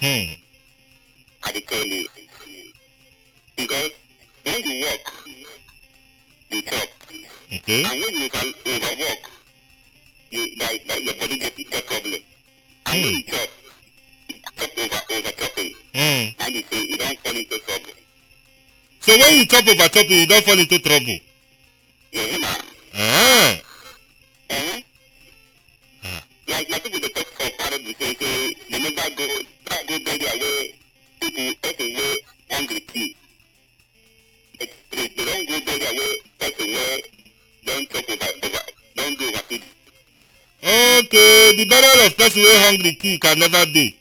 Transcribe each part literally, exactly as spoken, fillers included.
Hmm. I dey tell you. Because when you work, you chop. Okay. And when you over, overwork, you, like, like your body get, get problem. And when Hmm. you chop, chop over, over chopping. Hmm. And you say you don't fall into trouble. So when you chop over chopping, you don't fall into trouble. Yeah, man. Ah. Eh? Ah. Like, like people they talk for parable, say, say, they never go, not go beg away, people, person way, hungry kill. They, they, they don't go beg away, person way, don't chop over, over, don't go over feed. Okay, the burial of person wey hungry kill can never be.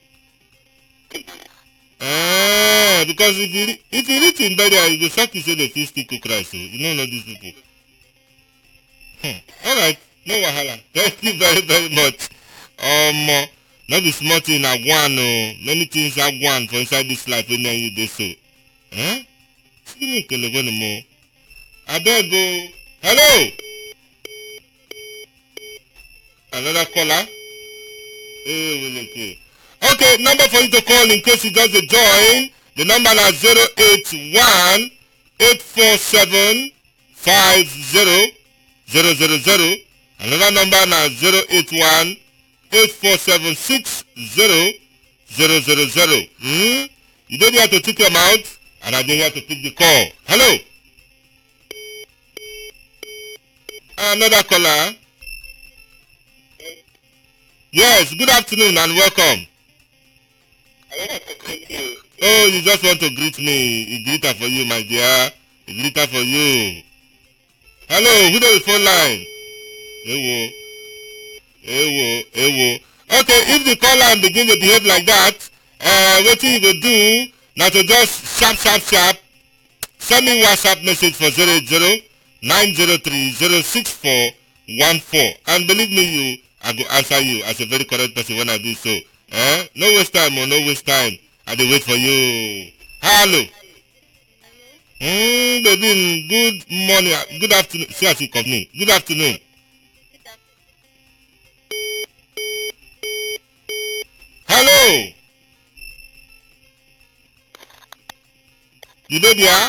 Ah, because if you if you reach in burial, you go shock you say they fit still cook rice. So you don't know these people. Hmm. All right, no wahala. Thank you very very much. Um, uh, no be small thing I want. Oh, many things I want for inside this life wey near you dey so. Eh? See me kele go no more. Abeg o. Hello. Another caller. Eh, Wineke. Okay, number for you to call in case you just join. The number is zero eight one eight four seven five zero zero zero zero. Another number is zero eight one eight four seven six zero zero zero zero. Hmm? You don't have to take your mouth, and I don't have to pick the call. Hello? Another caller. Yes, good afternoon and welcome. I don't have to greet you. Oh, you just want to greet me. A greeter for you, my dear. A greeter for you. Hello, who the phone line? Ewo. Ewo. Ewo. Okay, if the caller begin to behave like that, uh, what you go do, now to just sharp, sharp, sharp, send me WhatsApp message for zero eight zero nine zero three zero six four one four. And believe me, you, I go answer you as a very correct person when I do so. Eh? No waste time, or no waste time. I dey wait for you. Hello. Hmm, baby, good morning, good afternoon. See as you come me. Good afternoon. Hello. You know there?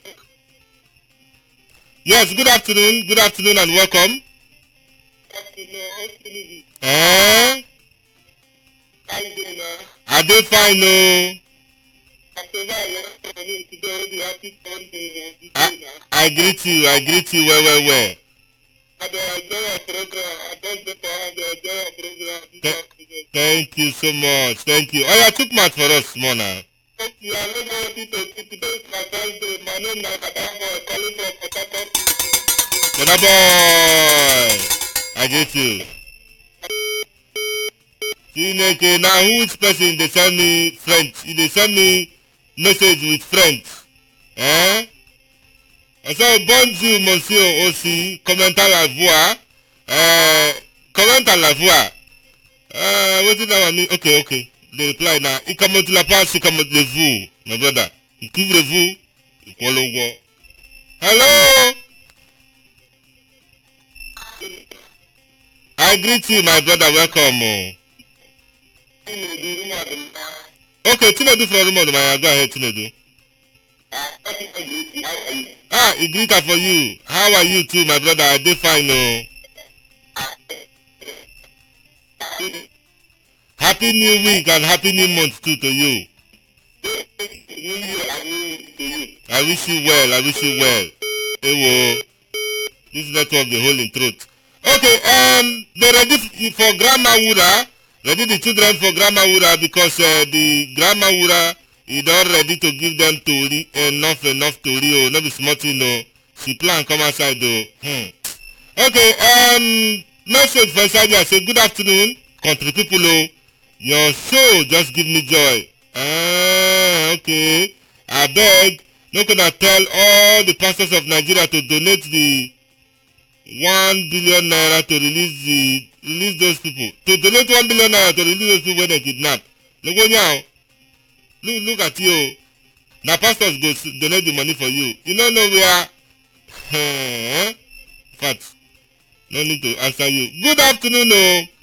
Yes, good afternoon, good afternoon and welcome. Eh? How you doing, man? I dey fine, no. I say that you're today, happy Sunday, and I, I greet you, I greet you well, well, well. I enjoy your program. I don't get tired. I enjoy your program. Th- thank you so much, thank you. Oh, yeah, took much for us, small now. Thank you. I don't know people today is my birthday. My name is Kadabo, calling from Kadabo. Dada boy, I greet you. Chineke, now which person dey send me French? He dey send me message with French. Eh? I say bonjour monsieur aussi, comment à la voix? Uh, comment à la voix? Uh, wetin that one mean? Okay, okay. The reply now. Il comment tu la passe, il comment le vous, my brother. Il couvre vous, il colle au bois. Hello? I greet you, my brother. Welcome. Oh. Okay, Chinedu from Rumor, my go ahead, Chinedu. Ah, a greeter for you. How are you too, my brother? I dey fine, oh. Happy New Week and Happy New Month too to you. I wish you well, I wish you well. Ewo, this network dey hold in throat. Okay, um, they ready for Grandma Wura. Ready the children for Grandma Wura because uh, the Grandma Wura is don ready to give them tori, enough, enough tori. Oh, no be small thing, no. She plan come outside, though. Hmm. Okay, um, message for inside here. Say good afternoon, country people. Oh, your show just give me joy. Ah, okay. I beg, no gonna tell all the pastors of Nigeria to donate the one billion naira to release the release those people. To donate one billion naira to release those people when they kidnap. Look now. Look, look at you. Now pastors go donate the money for you. You don't know where. In fact, no need to answer you. Good afternoon, oh.